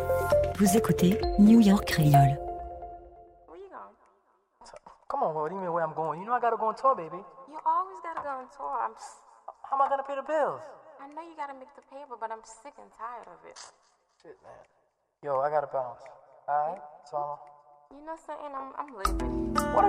Vous écoutez New York Creole. Where you going? Come on, what do you mean where I'm going? You know I gotta go on tour, baby. You always gotta go on tour. How am I gonna pay the bills? I know you gotta make the paper, but I'm sick and tired of it. Shit, man. Yo, I gotta bounce. Alright? So, You know something? I'm leaving. what?